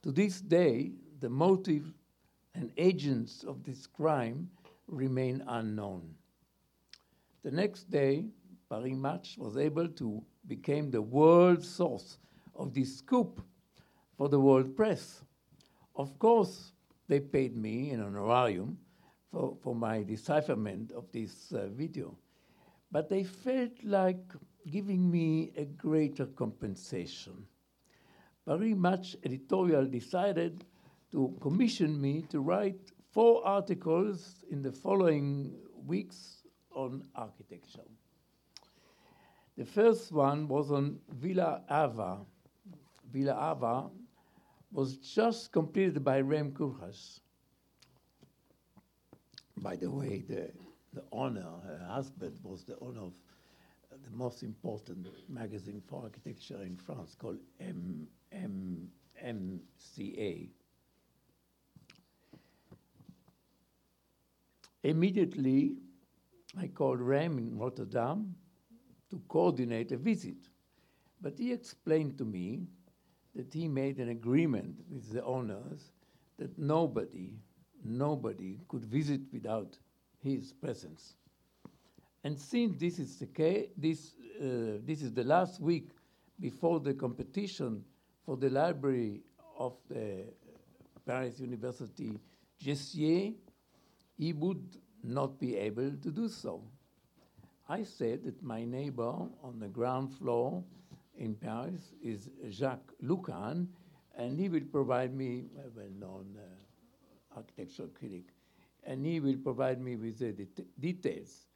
To this day, the motive and agents of this crime remain unknown. The next day, Paris Match was able to become the world source of this scoop for the world press. Of course, they paid me an honorarium for my decipherment of this video, but they felt like giving me a greater compensation. Paris Match editorial decided to commission me to write 4 articles in the following weeks on architecture. The first one was on Villa Ava. Villa Ava was just completed by Rem Koolhaas. By the way, the owner, her husband, was the owner of the most important magazine for architecture in France called MCA. Immediately, I called Rem in Rotterdam to coordinate a visit. But he explained to me that he made an agreement with the owners that nobody could visit without his presence. And since this is the case, this is the last week before the competition for the library of the Paris University Gessier, he would not be able to do so. I said that my neighbor on the ground floor in Paris is Jacques Lucan, and he will provide me, a well-known architectural critic, and he will provide me with the details.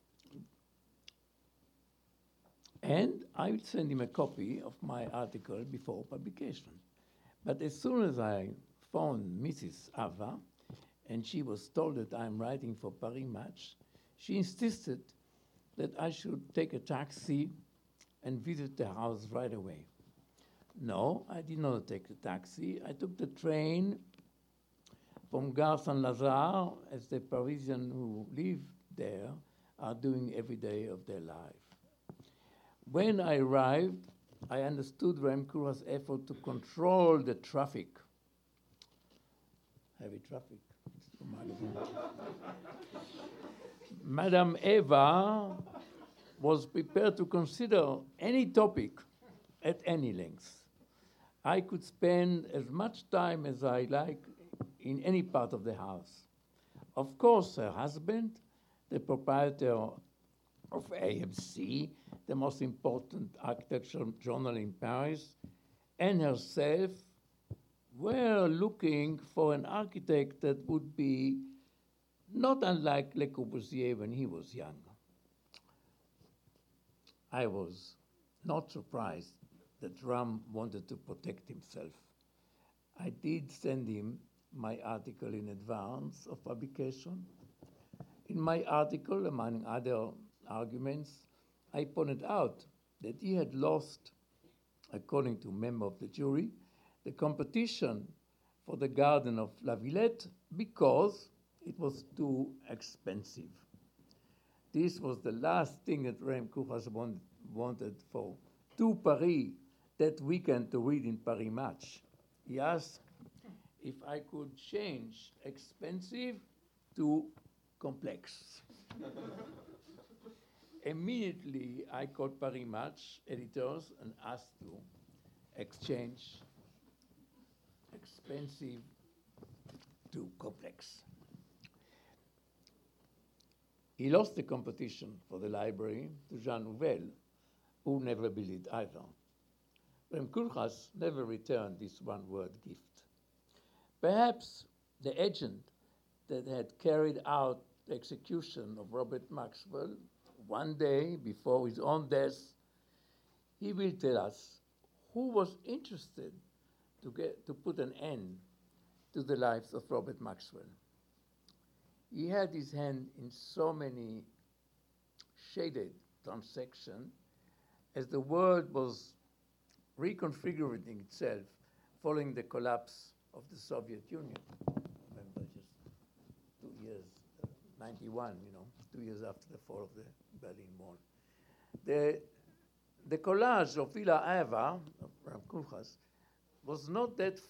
And I will send him a copy of my article before publication. But as soon as I phoned Mrs. Ava, and she was told that I'm writing for Paris Match, she insisted that I should take a taxi and visit the house right away. No, I did not take the taxi. I took the train from Gare Saint-Lazare, as the Parisians who live there are doing every day of their life. When I arrived, I understood Rem Koolhaas' effort to control the traffic. Heavy traffic. Madame Eva was prepared to consider any topic at any length. I could spend as much time as I like in any part of the house. Of course, her husband, the proprietor of AMC, the most important architectural journal in Paris, and herself were looking for an architect that would be not unlike Le Corbusier when he was young. I was not surprised that Rem wanted to protect himself. I did send him my article in advance of publication. In my article, among other arguments, I pointed out that he had lost, according to a member of the jury, the competition for the garden of La Villette because it was too expensive. This was the last thing that Rem Koolhaas wanted for Tout Paris that weekend to read in Paris Match. He asked if I could change expensive to complex. Immediately, I called Paris Match editors and asked to exchange expensive to complex. He lost the competition for the library to Jean Nouvel, who never built it either. Rem Koolhaas never returned this one-word gift. Perhaps the agent that had carried out the execution of Robert Maxwell one day before his own death, he will tell us who was interested to put an end to the lives of Robert Maxwell. He had his hand in so many shaded transactions as the world was reconfiguring itself following the collapse of the Soviet Union. Remember, just 2 years, 91, 2 years after the fall of the Berlin Wall. The collage of Villa Ava, of Rem Koolhaas, was not that